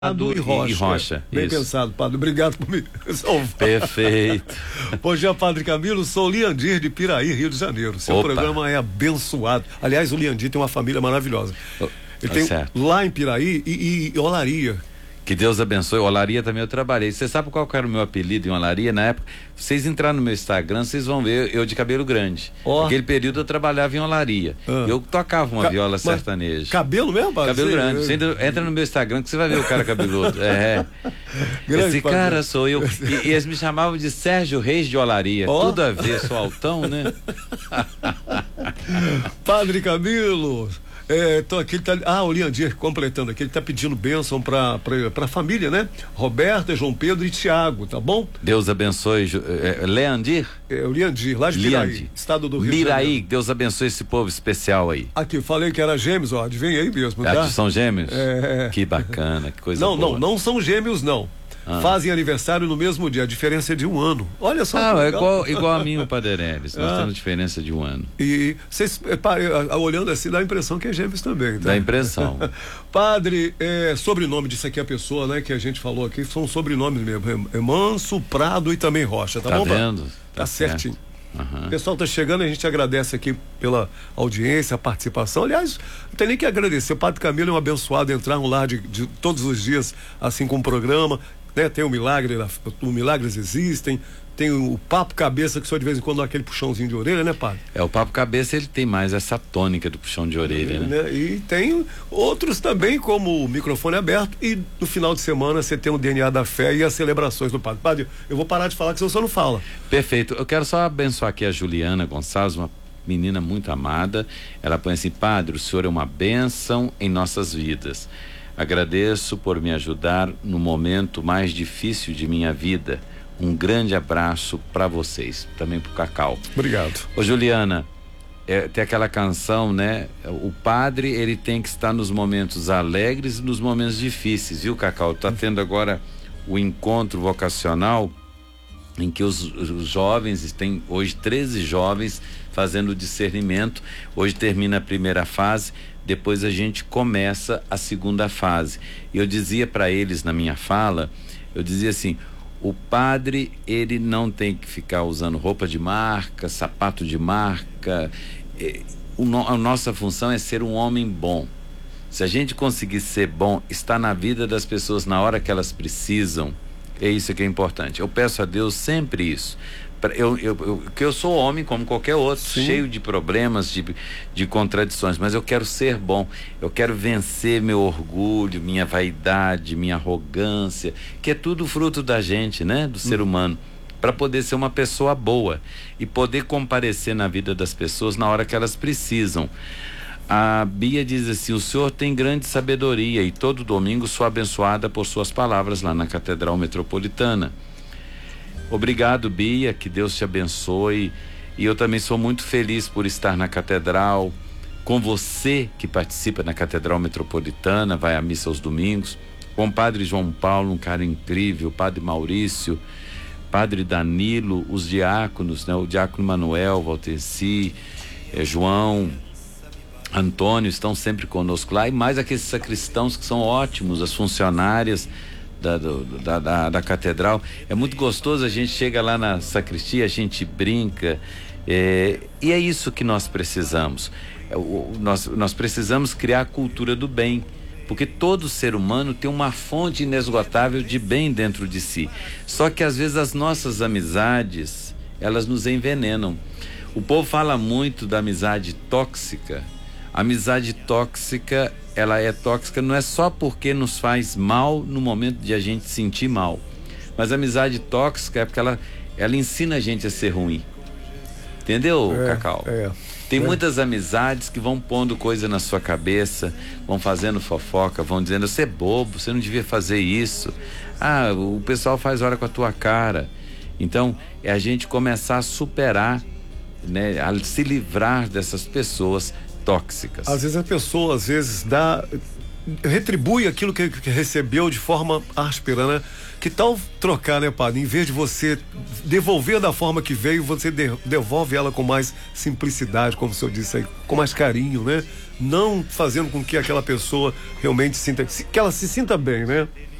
E Rocha. Bem isso. pensado, padre. Obrigado por me salvar. Perfeito. Bom dia, Padre Camilo. Sou o Liandir de Piraí, Rio de Janeiro. Seu programa é abençoado. Aliás, o Liandir tem uma família maravilhosa. Ele tem lá em Piraí e Olaria. Que Deus abençoe. Olaria também eu trabalhei. Você sabe qual que era o meu apelido em Olaria na época? Vocês entrarem no meu Instagram, vocês vão ver eu de cabelo grande. Naquele período eu trabalhava em Olaria. Eu tocava uma viola sertaneja. Cabelo mesmo, padre? Cabelo grande. Você entra no meu Instagram que você vai ver o cara cabeludo. Esse cara sou eu. E eles me chamavam de Sérgio Reis de Olaria. Tudo a ver, sou altão, né? Padre Camilo. Tô aqui, o Liandir, completando aqui, ele tá pedindo bênção pra família, né? Roberta, João Pedro e Tiago, tá bom? Deus abençoe. Leandir? O Liandir, lá de Piraí, estado do Rio de Janeiro. Piraí, Deus abençoe esse povo especial aí. Aqui, falei que era gêmeos, adivinha aí mesmo, tá? São gêmeos? Que bacana, que coisa boa. Não são gêmeos, não. Fazem aniversário no mesmo dia, a diferença é de 1 ano. Olha só. É igual a mim, o Padre Ereles. Nós temos diferença de 1 ano. E vocês, olhando assim, dá a impressão que é gêmeos também. Tá? Dá a impressão. Padre, sobrenome disso aqui, a pessoa, né, que a gente falou aqui, são sobrenomes mesmo. Manso, Prado e também Rocha, tá bom? Tá vendo? Tá certinho. O pessoal tá chegando, a gente agradece aqui pela audiência, a participação. Aliás, não tem nem que agradecer. O Padre Camilo é um abençoado, entrar no lar de todos os dias, assim com o programa. Né? Tem o milagre, milagres existem, tem o papo cabeça que só de vez em quando dá aquele puxãozinho de orelha, né, padre? O papo cabeça, ele tem mais essa tônica do puxão de orelha, né? E tem outros também, como o microfone aberto, e no final de semana você tem o DNA da fé e as celebrações do padre. Padre, eu vou parar de falar que senão você não fala. Perfeito, eu quero só abençoar aqui a Juliana Gonçalves, uma menina muito amada. Ela põe assim: Padre, o senhor é uma bênção em nossas vidas. Agradeço por me ajudar no momento mais difícil de minha vida. Um grande abraço para vocês, também pro Cacau. Obrigado. Ô Juliana, tem aquela canção, né? O padre, ele tem que estar nos momentos alegres e nos momentos difíceis, viu, Cacau? Tá tendo agora o encontro vocacional em que os jovens, tem hoje 13 jovens fazendo discernimento. Hoje termina a primeira fase, depois a gente começa a segunda fase. E eu dizia para eles na minha fala, eu dizia assim: o padre, ele não tem que ficar usando roupa de marca, sapato de marca. A nossa função é ser um homem bom. Se a gente conseguir ser bom, estar na vida das pessoas na hora que elas precisam, é isso que é importante. Eu peço a Deus sempre isso. Que eu sou homem como qualquer outro, sim, cheio de problemas, de contradições, mas eu quero ser bom, eu quero vencer meu orgulho, minha vaidade, minha arrogância, que é tudo fruto da gente, né? Do ser humano, para poder ser uma pessoa boa e poder comparecer na vida das pessoas na hora que elas precisam. A Bia diz assim: o senhor tem grande sabedoria e todo domingo sou abençoada por suas palavras lá na Catedral Metropolitana. Obrigado, Bia, que Deus te abençoe. E eu também sou muito feliz por estar na Catedral, com você que participa na Catedral Metropolitana, vai à missa aos domingos, com o Padre João Paulo, um cara incrível, o Padre Maurício, Padre Danilo, os diáconos, né? O diácono Manuel, Valteci, João, Antônio, estão sempre conosco lá, e mais aqueles sacristãos que são ótimos, as funcionárias da catedral. É muito gostoso, a gente chega lá na sacristia, a gente brinca, e é isso que nós precisamos. Nós precisamos criar a cultura do bem, porque todo ser humano tem uma fonte inesgotável de bem dentro de si, só que às vezes as nossas amizades, elas nos envenenam. O povo fala muito da amizade tóxica. A amizade tóxica, ela é tóxica não é só porque nos faz mal no momento de a gente sentir mal, mas a amizade tóxica é porque ela ensina a gente a ser ruim. Entendeu, Cacau? Tem muitas amizades que vão pondo coisa na sua cabeça, vão fazendo fofoca, vão dizendo: você é bobo, você não devia fazer isso. O pessoal faz hora com a tua cara. Então, é a gente começar a superar, né, a se livrar dessas pessoas tóxicas. Às vezes a pessoa, retribui aquilo que recebeu de forma áspera, né? Que tal trocar, né, padre? Em vez de você devolver da forma que veio, você devolve ela com mais simplicidade, como o senhor disse aí, com mais carinho, né? não fazendo com que aquela pessoa realmente que ela se sinta bem, né?